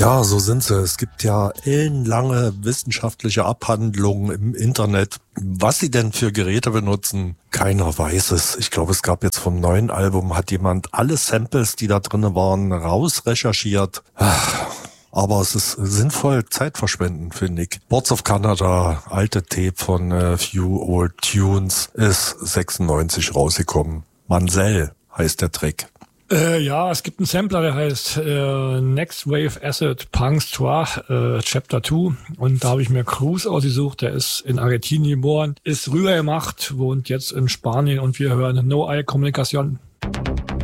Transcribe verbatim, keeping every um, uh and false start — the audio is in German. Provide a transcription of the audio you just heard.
Ja, so sind sie. Es gibt ja ellenlange wissenschaftliche Abhandlungen im Internet. Was sie denn für Geräte benutzen, keiner weiß es. Ich glaube, es gab jetzt vom neuen Album, hat jemand alle Samples, die da drin waren, rausrecherchiert. Aber es ist sinnvoll Zeitverschwenden, finde ich. Boards of Canada, alte Tape von äh, Few Old Tunes, ist sechsundneunzig rausgekommen. Mansell heißt der Track. Äh, ja, es gibt einen Sampler, der heißt äh, Next Wave Acid Punks Trois äh, Chapter zwei und da habe ich mir Cruz ausgesucht, der ist in Argentinien geboren, ist rüber gemacht, wohnt jetzt in Spanien und wir hören No Eye Communication.